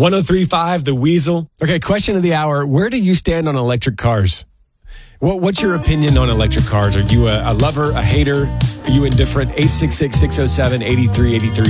1035 The Weasel. Okay, question of the hour. Where do you stand on electric cars? What's your opinion on electric cars? Are you a lover, a hater? Are you indifferent? 866-607-8383